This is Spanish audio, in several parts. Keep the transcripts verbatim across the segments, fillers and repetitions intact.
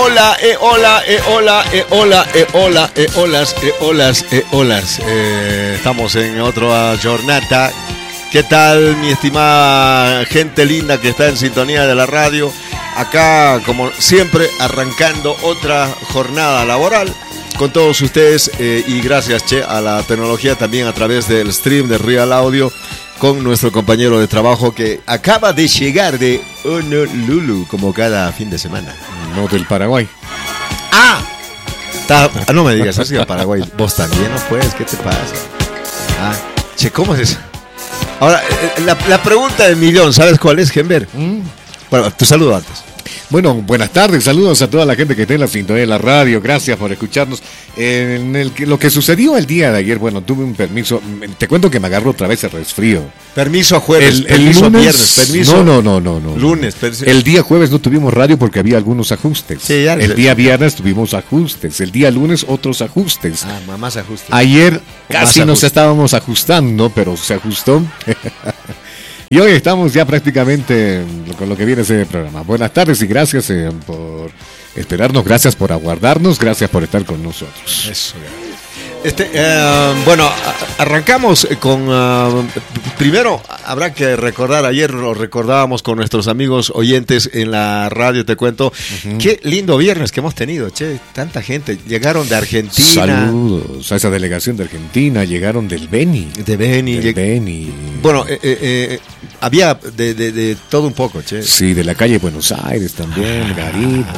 hola, eh, hola, eh, hola, eh, hola, eh, hola, eh, olas, eh, olas, eh, olas. Eh, estamos en otra jornada. ¿Qué tal, mi estimada gente linda que está en sintonía de la radio? Acá, como siempre, arrancando otra jornada laboral con todos ustedes eh, y gracias, che, a la tecnología también a través del stream de Real Audio con nuestro compañero de trabajo que acaba de llegar de Honolulu, como cada fin de semana. No, del Paraguay. ¡Ah! Ta, ah no me digas, has ido a Paraguay. Vos también, ¿no puedes? ¿Qué te pasa? Ah, che, ¿cómo es eso? Ahora, la, la pregunta del millón, ¿sabes cuál es, Gember? Mm. Bueno, tu saludo antes. Bueno, buenas tardes, saludos a toda la gente que está en la sintonía de la radio, gracias por escucharnos. En el, lo que sucedió el día de ayer, bueno, tuve un permiso, te cuento que me agarró otra vez el resfrío. Permiso a jueves, el, permiso el lunes, a viernes, permiso... No, no, no, no. no lunes, permiso. El día jueves no tuvimos radio porque había algunos ajustes. Sí, ya el día viernes tuvimos ajustes, el día lunes otros ajustes. Ah, más ajustes. Ayer casi más nos ajustes. estábamos ajustando, pero se ajustó. Y hoy estamos ya prácticamente con lo que viene ese programa. Buenas tardes y gracias eh, por esperarnos, gracias por aguardarnos, gracias por estar con nosotros. Eso, este, eh, bueno, arrancamos con, uh, primero habrá que recordar, ayer lo recordábamos con nuestros amigos oyentes en la radio, te cuento, uh-huh. Qué lindo viernes que hemos tenido, che, tanta gente, llegaron de Argentina. Saludos a esa delegación de Argentina, llegaron del Beni. De Beni. Del lleg- Beni. Bueno, eh, eh, eh, había de, de, de todo un poco, che. Sí, de la calle Buenos Aires también, Gariba.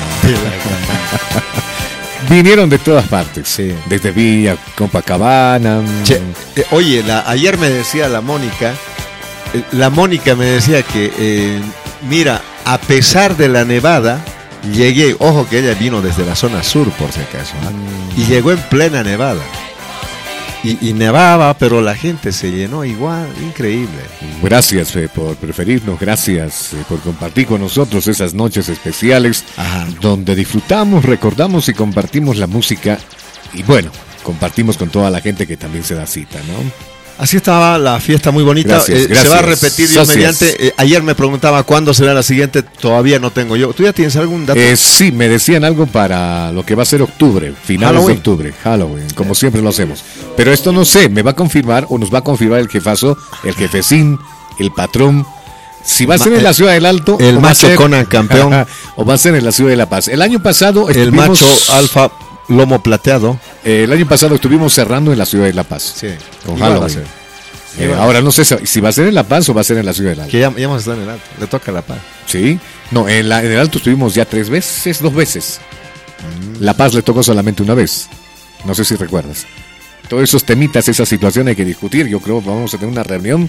Vinieron de todas partes, sí. Desde Villa, Copacabana. Che, eh, oye, la, ayer me decía la Mónica, eh, la Mónica me decía que, eh, mira, a pesar de la nevada, llegué, ojo que ella vino desde la zona sur por si acaso, ¿eh? mm. y llegó en plena nevada. Y, y nevaba, pero la gente se llenó igual, increíble. Gracias eh, por preferirnos, gracias eh, por compartir con nosotros esas noches especiales. Ajá. Donde disfrutamos, recordamos y compartimos la música y bueno, compartimos con toda la gente que también se da cita, ¿no? Así estaba la fiesta muy bonita. Gracias, eh, gracias. Se va a repetir Dios mediante. Eh, ayer me preguntaba cuándo será la siguiente, todavía no tengo yo. ¿Tú ya tienes algún dato? Eh, sí, me decían algo para lo que va a ser octubre, finales Halloween. de octubre, Halloween, como yeah. siempre lo hacemos. Pero esto no sé, me va a confirmar o nos va a confirmar el jefazo, el jefecín, el patrón. Si va a ser en la ciudad del Alto, el o macho va a ser, Conan campeón, o va a ser en la ciudad de La Paz. El año pasado el macho alfa lomo plateado. Eh, el año pasado estuvimos cerrando en la ciudad de La Paz. Sí, con Halloween. Eh, ahora no sé si va a ser en La Paz o va a ser en la ciudad del Alto. Que ya, ya vamos a estar en el Alto, le toca La Paz. Sí, no, en, la, en el Alto estuvimos ya tres veces, dos veces. Mm. La Paz le tocó solamente una vez. No sé si recuerdas. Todos esos temitas, esas situaciones hay que discutir. Yo creo que vamos a tener una reunión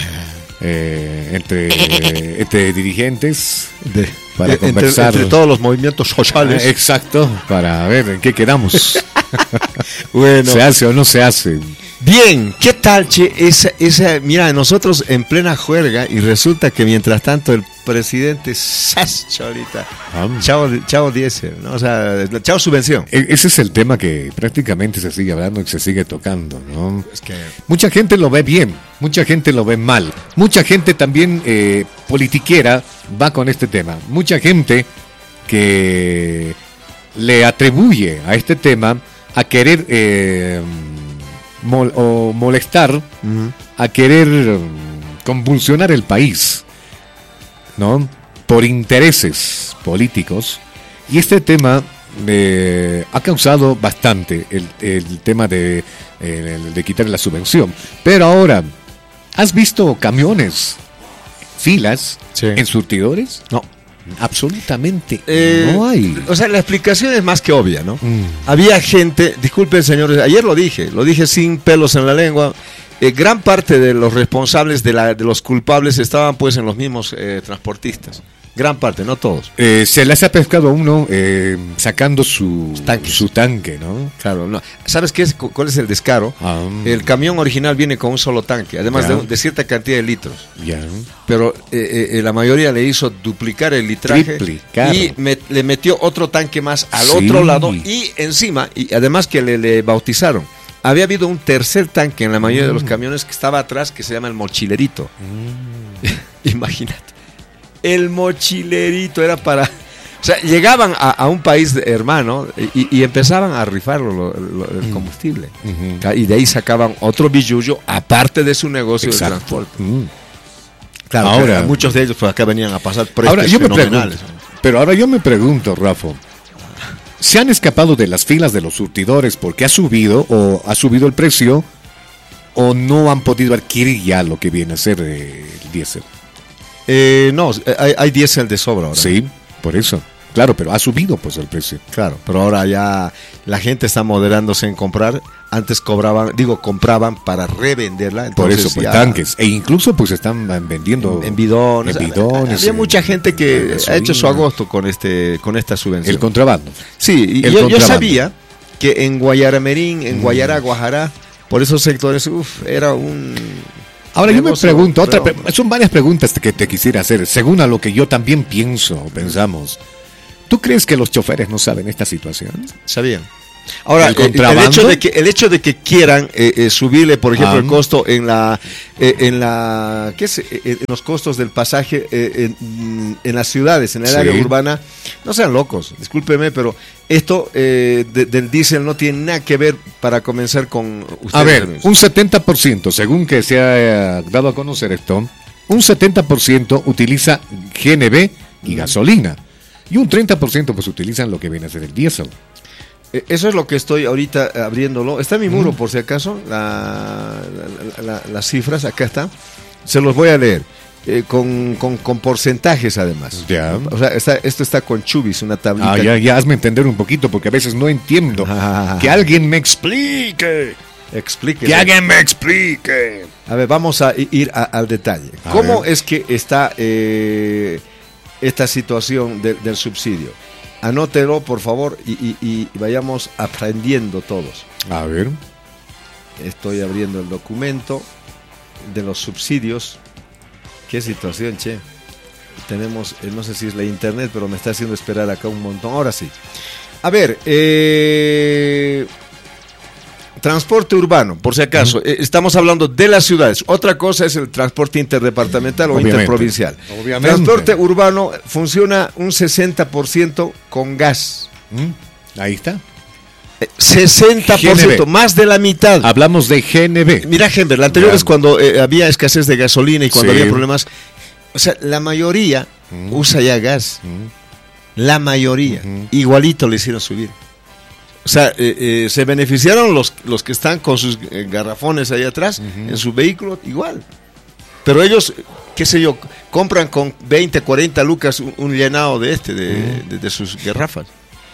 eh, entre, entre dirigentes de, para de, conversar. Entre, entre todos los movimientos sociales. Ah, exacto, para ver en qué quedamos. Bueno. ¿Se hace o no se hace? Bien, ¿qué tal, che? Esa, esa, mira, nosotros en plena juerga y resulta que mientras tanto el presidente ¡sas! Cholita, um. chao, chao diez, ¿no? O sea, chao subvención. E- ese es el tema que prácticamente se sigue hablando y se sigue tocando, ¿no? Es que mucha gente lo ve bien, mucha gente lo ve mal, mucha gente también eh, politiquera va con este tema, mucha gente que le atribuye a este tema a querer eh, mol, o molestar, uh-huh. a querer um, convulsionar el país, ¿no? Por intereses políticos. Y este tema eh, ha causado bastante el, el tema de, eh, de quitar la subvención. Pero ahora, ¿has visto camiones, filas, sí. en surtidores? No. Absolutamente eh, no hay. O sea, la explicación es más que obvia, ¿no? Mm. Había gente, disculpen señores, ayer lo dije, lo dije sin pelos en la lengua. Eh, gran parte de los responsables, de, la, de los culpables estaban pues en los mismos eh, transportistas. Gran parte, no todos. Eh, se les ha pescado a uno eh, sacando su tanque. su tanque, ¿no? Claro, no. ¿Sabes qué es, cuál es el descaro? Um, el camión original viene con un solo tanque, además de, de cierta cantidad de litros. Ya. Pero eh, eh, la mayoría le hizo duplicar el litraje. Triplicar. Y me, le metió otro tanque más al sí. otro lado y encima, y además que le, le bautizaron. Había habido un tercer tanque en la mayoría mm. de los camiones que estaba atrás, que se llama el mochilerito. Mm. Imagínate. El mochilerito era para... O sea, llegaban a, a un país hermano y, y empezaban a rifar lo, lo, el combustible. Uh-huh. Y de ahí sacaban otro billullo, aparte de su negocio de transporte. Uh-huh. Claro, ahora, muchos de ellos pues, acá venían a pasar precios fenomenales. Pregunto, pero ahora yo me pregunto, Rafa, ¿se han escapado de las filas de los surtidores porque ha subido o ha subido el precio o no han podido adquirir ya lo que viene a ser eh, el diésel? Eh, no, hay, hay diésel de sobra ahora. Sí, por eso. Claro, pero ha subido pues el precio. Claro, pero ahora ya la gente está moderándose en comprar. Antes cobraban, digo, compraban para revenderla. Por eso, pues ya, tanques. E incluso pues están vendiendo en, en bidones. En bidones. Había en, mucha gente que ha hecho su agosto con este con esta subvención. El contrabando. Sí, y yo, yo sabía que en Guayaramerín, en mm. Guayara, Guajará, por esos sectores, uff, era un... Ahora yo me pregunto, otra, son varias preguntas que te quisiera hacer, según a lo que yo también pienso, pensamos. ¿Tú crees que los choferes no saben esta situación? Sabían. Ahora, el, el, hecho de que el hecho de que quieran eh, eh, subirle, por ejemplo, ah. el costo en la eh, en la ¿qué es? Eh, en los costos del pasaje eh, en, en las ciudades, en el sí. área urbana, no sean locos, discúlpeme, pero esto eh, de, del diésel no tiene nada que ver para comenzar con ustedes. A ver, amigos. Un setenta por ciento, según que se ha dado a conocer esto, un setenta por ciento utiliza G N B y gasolina. Y un treinta por ciento pues utilizan lo que viene a ser el diésel. Eso es lo que estoy ahorita abriéndolo. Está en mi muro, mm. por si acaso, la, la, la, las cifras, acá está. Se los voy a leer, eh, con, con, con porcentajes además. Ya. O sea, está, esto está con Chubis, una tablita. Ah, ya, ya, hazme entender un poquito, porque a veces no entiendo. Ah. Que alguien me explique. Explique. Que alguien me explique. A ver, vamos a ir a, al detalle. A ¿Cómo ver. es que está... Eh, esta situación de, del subsidio? Anótelo, por favor, y, y, y vayamos aprendiendo todos. A ver. Estoy abriendo el documento de los subsidios. ¿Qué situación, che? Tenemos, eh, no sé si es la internet, pero me está haciendo esperar acá un montón. Ahora sí. A ver, eh... transporte urbano, por si acaso, uh-huh. eh, estamos hablando de las ciudades. Otra cosa es el transporte interdepartamental o Obviamente. interprovincial. Obviamente. Transporte urbano funciona un sesenta por ciento con gas. ¿Mm? Ahí está. Eh, sesenta por ciento, G N B. Más de la mitad. Hablamos de G N B. Mira, Gember, la anterior ya. es cuando eh, había escasez de gasolina y cuando sí. había problemas. O sea, la mayoría uh-huh. usa ya gas. Uh-huh. La mayoría. Uh-huh. Igualito le hicieron subir. O sea, eh, eh, se beneficiaron los, los que están con sus eh, garrafones ahí atrás, uh-huh. en su vehículo, igual. Pero ellos, qué sé yo, compran con veinte, cuarenta lucas un, un llenado de este, de, uh-huh. de, de sus garrafas.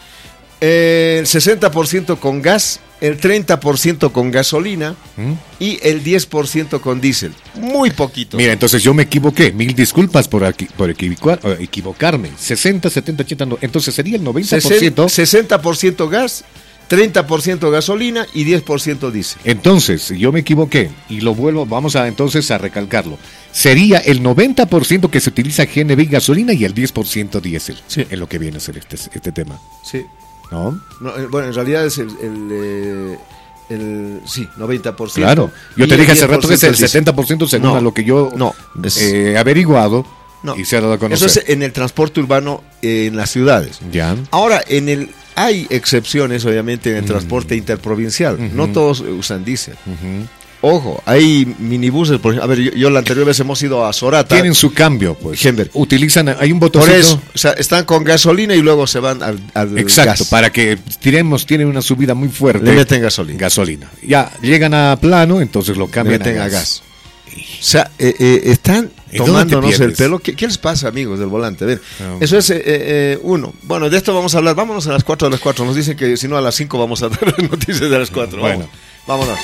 Eh, el sesenta por ciento con gas, el treinta por ciento con gasolina uh-huh. y el diez por ciento con diésel. Muy poquito. Mira, entonces yo me equivoqué. Mil disculpas por, aquí, por equivocar, equivocarme. sesenta, setenta, ochenta, entonces sería el noventa por ciento. sesenta por ciento gas, treinta por ciento gasolina y diez por ciento diésel. Entonces, yo me equivoqué y lo vuelvo, vamos a entonces a recalcarlo. Sería el noventa por ciento que se utiliza G N B y gasolina y el diez por ciento diésel. Sí. En lo que viene a ser este, este tema. Sí. ¿No? no bueno, en realidad es el... el eh... El, sí, noventa por ciento. Claro, yo te dije hace rato que es el setenta por ciento según no, a lo que yo no, he eh, averiguado no, y se ha dado a conocer. Eso es en el transporte urbano eh, en las ciudades. Ya. Ahora, en el hay excepciones, obviamente, en el mm. transporte interprovincial. Uh-huh. No todos usan diésel. Uh-huh. Ojo, hay minibuses, por ejemplo. A ver, yo, yo la anterior vez hemos ido a Sorata. Tienen su cambio, pues. Gember. Utilizan, hay un botoncito. Por eso, o sea, están con gasolina y luego se van al, al Exacto, gas. Para que tiremos, tienen una subida muy fuerte. Le meten gasolina. Gasolina. Ya, llegan a plano, entonces lo cambian Le meten a gas. A gas. O sea, eh, eh, están tomándonos el pelo. ¿Qué, ¿Qué les pasa, amigos del volante? A ver, um, eso es eh, eh, uno. Bueno, de esto vamos a hablar. Vámonos a las cuatro de las cuatro. Nos dicen que si no a las cinco vamos a dar las noticias de las cuatro. Bueno, vamos. vámonos.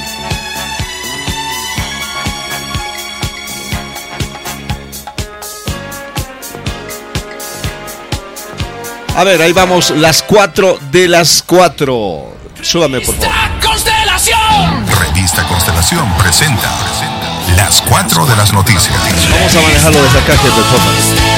A ver, ahí vamos, las cuatro de las cuatro. Súbame, por favor. Constelación. Revista Constelación presenta las cuatro de las noticias. Vamos a manejarlo desde acá, jefe, por favor.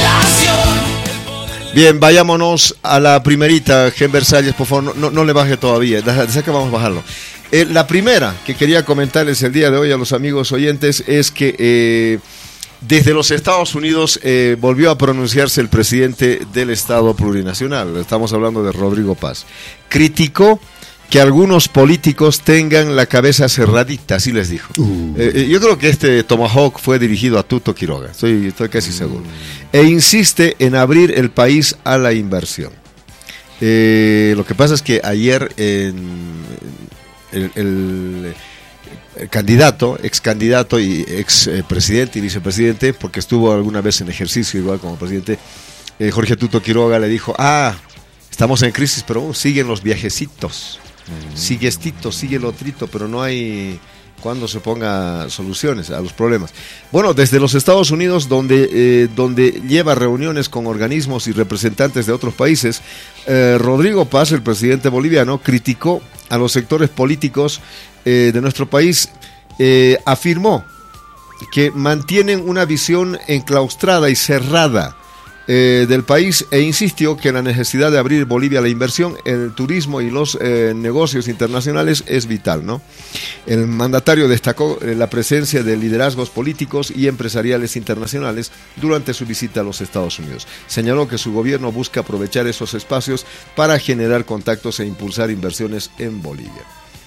Bien, vayámonos a la primerita, Gen Versalles, por favor, no, no, no le baje todavía, desde acá vamos a bajarlo. Eh, la primera que quería comentarles el día de hoy a los amigos oyentes es que... Eh, Desde los Estados Unidos eh, volvió a pronunciarse el presidente del Estado plurinacional, estamos hablando de Rodrigo Paz. Criticó que algunos políticos tengan la cabeza cerradita, así les dijo. Uh. Eh, yo creo que este Tomahawk fue dirigido a Tuto Quiroga, estoy, estoy casi seguro. Uh. E insiste en abrir el país a la inversión. Eh, lo que pasa es que ayer en, el... el El candidato, ex candidato y ex eh, presidente y vicepresidente, porque estuvo alguna vez en ejercicio igual como presidente, eh, Jorge Tuto Quiroga le dijo, ah, estamos en crisis, pero uh, siguen los viajecitos, mm. sigue estito, sigue lo trito, pero no hay cuando se ponga soluciones a los problemas. Bueno, desde los Estados Unidos, donde, eh, donde lleva reuniones con organismos y representantes de otros países, eh, Rodrigo Paz, el presidente boliviano, criticó a los sectores políticos eh, de nuestro país, eh, afirmó que mantienen una visión enclaustrada y cerrada eh, del país e insistió que la necesidad de abrir Bolivia a la inversión, el turismo y los eh, negocios internacionales es vital, ¿no? El mandatario destacó eh, la presencia de liderazgos políticos y empresariales internacionales durante su visita a los Estados Unidos. Señaló que su gobierno busca aprovechar esos espacios para generar contactos e impulsar inversiones en Bolivia.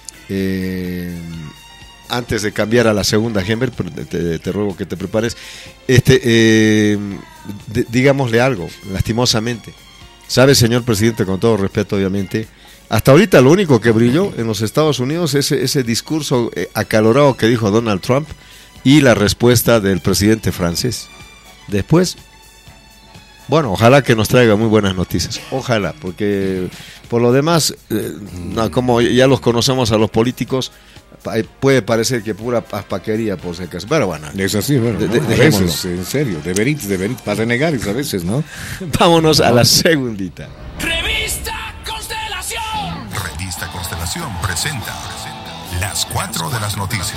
Eh, antes de cambiar a la segunda, Gember, te, te ruego que te prepares, este, eh, d- digámosle algo, lastimosamente. Sabe, señor presidente, con todo respeto, obviamente, hasta ahorita lo único que brilló en los Estados Unidos es ese, ese discurso eh, acalorado que dijo Donald Trump y la respuesta del presidente francés. Después, bueno, ojalá que nos traiga muy buenas noticias, ojalá, porque por lo demás, eh, no, como ya los conocemos a los políticos, puede parecer que pura paspaquería por si acaso, pero bueno. Es así, bueno, de, ¿no? de, a veces, en serio, de verit, de verit, para renegar a veces, ¿no? Vámonos a la segundita. Revista Constelación. Revista Constelación presenta las cuatro de las noticias.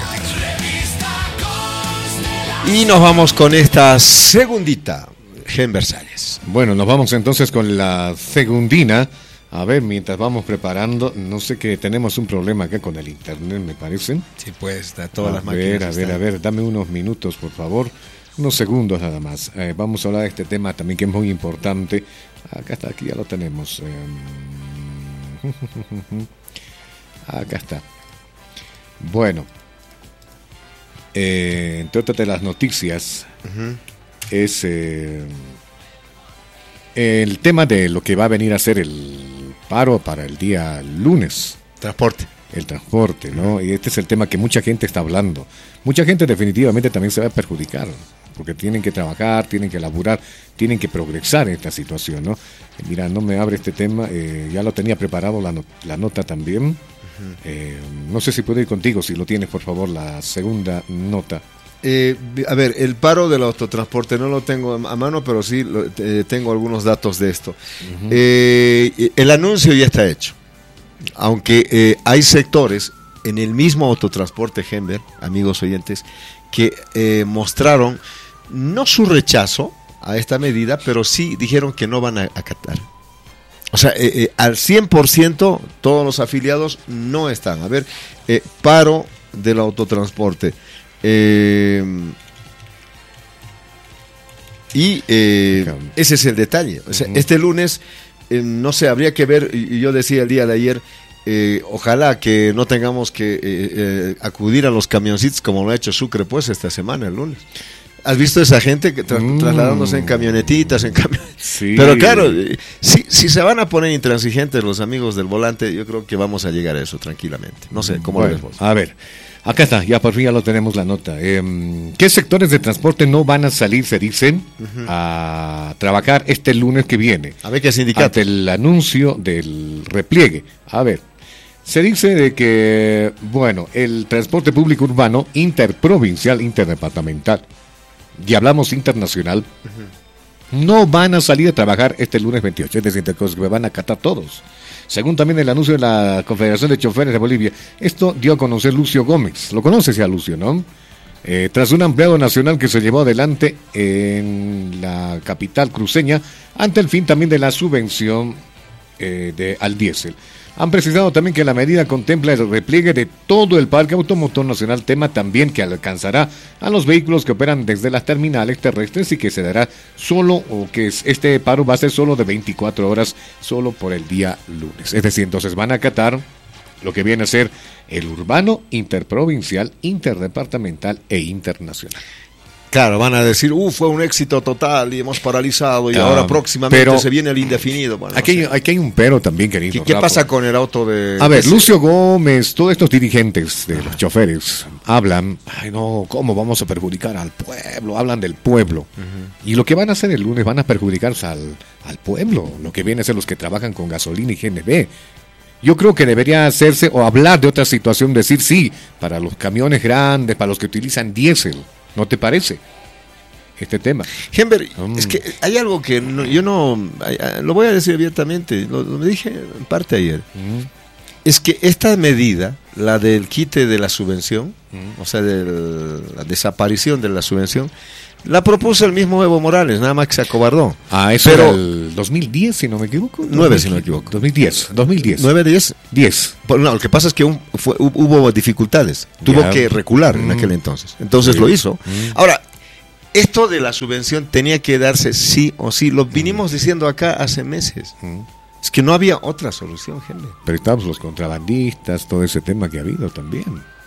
Y nos vamos con esta segundita, Gen Versalles. Bueno, nos vamos entonces con la segundina. A ver, mientras vamos preparando, no sé que tenemos un problema acá con el internet, me parece. Sí, pues, a todas a las ver, máquinas. A ver, a ver, dame unos minutos, por favor. Unos segundos nada más. Eh, vamos a hablar de este tema también que es muy importante. Acá está, aquí ya lo tenemos. Eh, acá está. Bueno. Eh, entre otras de las noticias, uh-huh. es eh, el tema de lo que va a venir a ser el paro para el día lunes. Transporte. El transporte, ¿no? Y este es el tema que mucha gente está hablando. Mucha gente definitivamente también se va a perjudicar, porque tienen que trabajar, tienen que laburar, tienen que progresar en esta situación, ¿no? Mira, no me abre este tema, eh, ya lo tenía preparado la, no, la nota también. Uh-huh. Eh, no sé si puedo ir contigo, si lo tienes, por favor, la segunda nota. Eh, a ver, el paro del autotransporte no lo tengo a mano, pero sí lo, eh, tengo algunos datos de esto. Uh-huh. Eh, el anuncio ya está hecho, aunque eh, hay sectores en el mismo autotransporte, Gember, amigos oyentes, que eh, mostraron no su rechazo a esta medida, pero sí dijeron que no van a acatar. O sea, eh, eh, al cien por ciento todos los afiliados no están. A ver, eh, paro del autotransporte. Eh, y eh, ese es el detalle. O sea, uh-huh. Este lunes, eh, no sé, habría que ver, y yo decía el día de ayer, eh, ojalá que no tengamos que eh, eh, acudir a los camioncitos como lo ha hecho Sucre, pues, esta semana, el lunes. ¿Has visto esa gente que tra- mm. trasladándose en camionetitas, en camion... Sí. Pero claro, si, si se van a poner intransigentes los amigos del volante, yo creo que vamos a llegar a eso tranquilamente. No sé, ¿cómo bueno, lo ves vos? A ver, acá está, ya por fin ya lo tenemos la nota. Eh, ¿Qué sectores de transporte no van a salir, se dicen, uh-huh. a trabajar este lunes que viene? A ver qué sindicato. Ante el anuncio del repliegue. A ver, se dice de que, bueno, el transporte público urbano interprovincial, interdepartamental, y hablamos internacional, uh-huh. no van a salir a trabajar este lunes veintiocho, es decir, que van a acatar todos. Según también el anuncio de la Confederación de Choferes de Bolivia, esto dio a conocer Lucio Gómez. Lo conoces ya, Lucio, ¿no? Eh, tras un ampliado nacional que se llevó adelante en la capital cruceña, ante el fin también de la subvención eh, de, al diésel. Han precisado también que la medida contempla el repliegue de todo el parque automotor nacional, tema también que alcanzará a los vehículos que operan desde las terminales terrestres y que se dará solo, o que este paro va a ser solo de veinticuatro horas, solo por el día lunes. Es decir, entonces van a acatar lo que viene a ser el urbano, interprovincial, interdepartamental e internacional. Claro, van a decir, uh, fue un éxito total y hemos paralizado y Ah, ahora próximamente pero se viene el indefinido. Bueno, Aquí, no sé. aquí hay un pero también, querido. ¿Qué, qué Rafa. pasa con el auto de...? A ver, ese? Lucio Gómez, todos estos dirigentes de los choferes hablan, ay no, ¿cómo vamos a perjudicar al pueblo? Hablan del pueblo. Uh-huh. Y lo que van a hacer el lunes van a perjudicarse al, al pueblo, lo que viene a ser los que trabajan con gasolina y G N B. Yo creo que debería hacerse o hablar de otra situación, decir sí, para los camiones grandes, para los que utilizan diésel, ¿no te parece? Este tema. Hember, Mm. es que hay algo que no- yo no, lo voy a decir abiertamente, lo, lo dije en parte ayer, Mm. es que esta medida, la del quite de la subvención, Mm. o sea, de la desaparición de la subvención, la propuso el mismo Evo Morales, nada más que se acobardó. Ah, eso Pero- era el dos mil diez, si no me equivoco. Nueve, si no me equivoco. dos mil diez, dos mil diez. ¿nueve, diez? diez. Bueno, no, lo que pasa es que un- fue- hubo dificultades, tuvo Ya. que recular en Mm. aquel entonces, entonces Sí. lo hizo. Mm. Ahora, esto de la subvención tenía que darse sí o sí, lo vinimos diciendo acá hace meses. Mm. Es que no había otra solución, gente. Pero estamos los contrabandistas, todo ese tema que ha habido también.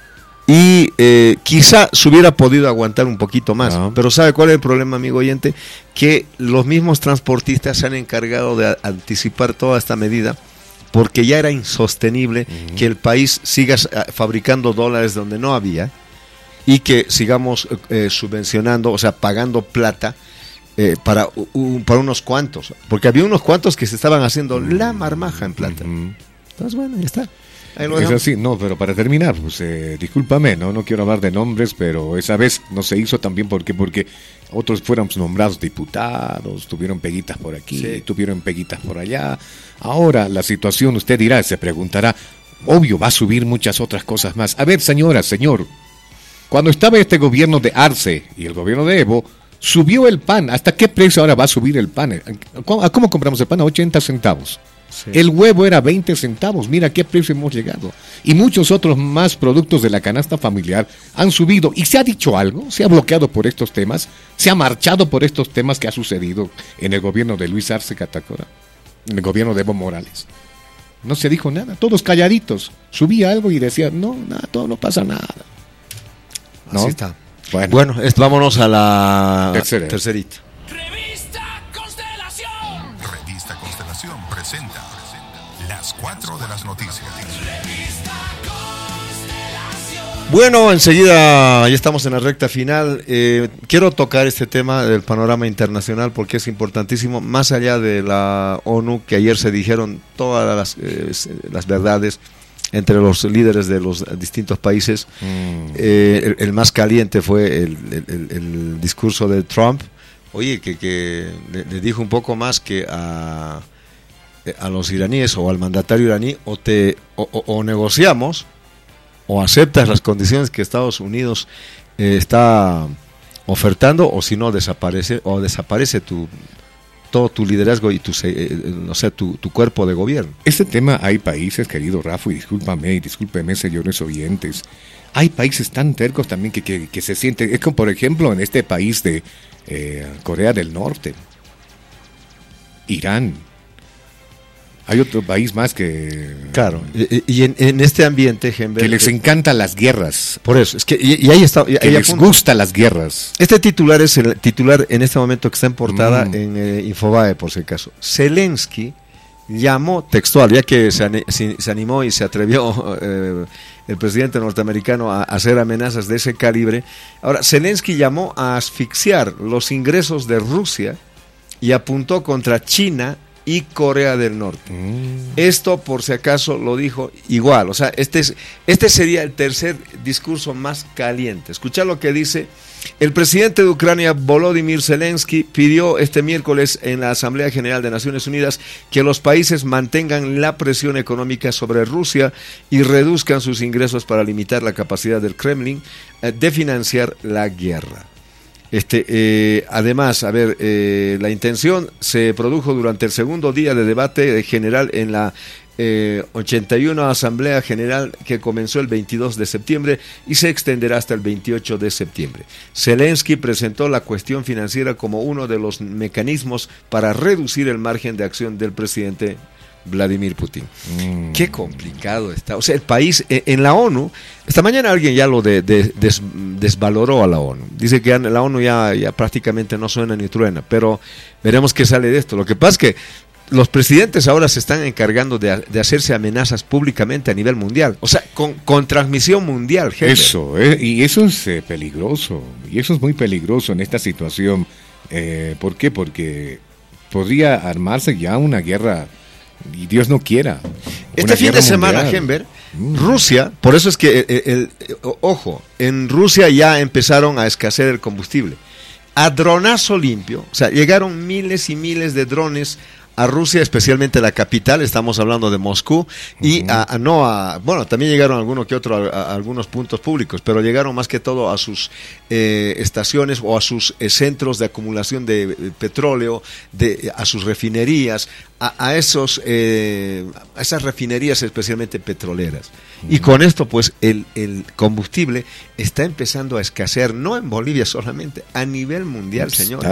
Y eh, quizá se hubiera podido aguantar un poquito más. Ah. Pero ¿sabe cuál es el problema, amigo oyente? Que los mismos transportistas se han encargado de a- anticipar toda esta medida porque ya era insostenible Ujú. que el país siga eh, fabricando dólares donde no había y que sigamos eh, subvencionando, o sea, pagando plata eh, para, u- u- para unos cuantos. Porque había unos cuantos que se estaban haciendo la marmaja en plata. Ujú. Entonces, bueno, ya está. Ahí lo Es dejamos. así, no, pero para terminar, pues, eh, discúlpame, no, no quiero hablar de nombres, pero esa vez no se hizo también porque porque otros fueron nombrados diputados, tuvieron peguitas por aquí, Sí. tuvieron peguitas por allá. Ahora la situación, usted dirá, se preguntará, obvio, va a subir muchas otras cosas más. A ver, señora, señor, cuando estaba este gobierno de Arce y el gobierno de Evo, subió el pan. ¿Hasta qué precio ahora va a subir el pan? ¿A cómo compramos el pan? A ochenta centavos. Sí. El huevo era veinte centavos, mira a qué precio hemos llegado. Y muchos otros más productos de la canasta familiar han subido. ¿Y se ha dicho algo? ¿Se ha bloqueado por estos temas? ¿Se ha marchado por estos temas que ha sucedido en el gobierno de Luis Arce Catacora? En el gobierno de Evo Morales. No se dijo nada, todos calladitos. Subía algo y decía, no, nada, todo no pasa nada. ¿No? Así está. Bueno, Bueno, es- vámonos a la Tercera. tercerita. Revista Constelación. Revista Constelación presenta las cuatro de las noticias. Bueno, enseguida ya estamos en la recta final. Eh, quiero tocar este tema del panorama internacional porque es importantísimo, más allá de la ONU, que ayer se dijeron todas las, eh, las verdades entre los líderes de los distintos países. Mm. Eh, el, el más caliente fue el, el- el- el discurso de Trump. Oye, que, que le, le dijo un poco más que a, a los iraníes o al mandatario iraní, o, te, o, o- o negociamos o aceptas las condiciones que Estados Unidos eh, está ofertando, o si no desaparece, o desaparece tu todo tu liderazgo y tu, se- eh, o sea, tu, tu cuerpo de gobierno. Este tema hay países, querido Rafa, y discúlpame, y discúlpeme, señores oyentes, hay países tan tercos también que, que, que se sienten, es como por ejemplo en este país de eh, Corea del Norte, Irán, hay otro país más que... Claro, y, y en, en este ambiente, Gember, que les eh, encantan las guerras, por eso, es que, y, y ahí está, y que ahí les apunta. gustan las guerras. Este titular es el titular en este momento que está en portada Mm. en eh, Infobae, por si acaso. Zelensky llamó textual, ya que se, ani- se- se animó y se atrevió eh, el presidente norteamericano a, a hacer amenazas de ese calibre. Ahora, Zelensky llamó a asfixiar los ingresos de Rusia y apuntó contra China y Corea del Norte. Mm. Esto, por si acaso, lo dijo igual. O sea, este, es, este sería el tercer discurso más caliente. Escucha lo que dice. El presidente de Ucrania, Volodymyr Zelensky, pidió este miércoles en la Asamblea General de Naciones Unidas que los países mantengan la presión económica sobre Rusia y reduzcan sus ingresos para limitar la capacidad del Kremlin eh, de financiar la guerra. Este, eh, además, a ver, eh, la intención se produjo durante el segundo día de debate general en la eh, ochenta y uno Asamblea General que comenzó el veintidós de septiembre y se extenderá hasta el veintiocho de septiembre. Zelensky presentó la cuestión financiera como uno de los mecanismos para reducir el margen de acción del presidente Vladimir Putin. Mm. Qué complicado está. O sea, el país, eh, en la ONU, esta mañana alguien ya lo de, de, des, desvaloró a la ONU. Dice que la ONU ya, ya prácticamente no suena ni truena, pero veremos qué sale de esto. Lo que pasa es que los presidentes ahora se están encargando de, de hacerse amenazas públicamente a nivel mundial, o sea, con, con transmisión mundial. Gente. Eso, eh, y eso es eh, peligroso, y eso es muy peligroso en esta situación. Eh, ¿Por qué? Porque podría armarse ya una guerra, y Dios no quiera. Este fin de semana, Henber, mm. Rusia, por eso es que, el, el, el, ojo, en Rusia ya empezaron a escasear el combustible. A dronazo limpio, o sea, llegaron miles y miles de drones a Rusia, especialmente la capital, estamos hablando de Moscú, y uh-huh. a, a no a, bueno, también llegaron alguno que otro a, a algunos puntos públicos, pero llegaron más que todo a sus eh, estaciones o a sus eh, centros de acumulación de eh, petróleo, de, a sus refinerías, a, a esos eh, a esas refinerías especialmente petroleras. Uh-huh. Y con esto, pues, el, el combustible está empezando a escasear, no en Bolivia solamente, a nivel mundial, señor.